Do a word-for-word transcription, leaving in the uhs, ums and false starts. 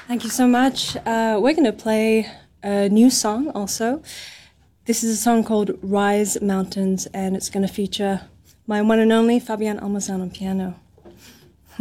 Thank you so much. Uh, we're going to play a new song also. This is a song called Rise Mountains, and it's going to feature my one and only Fabian Almazan on piano.